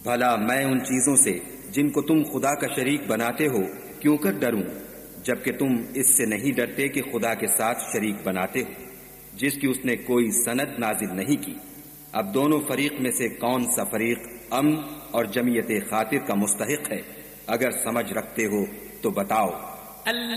भला मैं उन चीजों से जिनको तुम खुदा का शरीक बनाते हो क्यों कर डरूं, जबकि तुम इससे नहीं डरते कि खुदा के साथ शरीक बनाते हो जिसकी उसने कोई सनद नाजिल नहीं की। अब दोनों फरीक में से कौन सा फरीक अमन और जमीयत खातिर का मुस्तहिक है? अगर समझ रखते हो तो बताओ।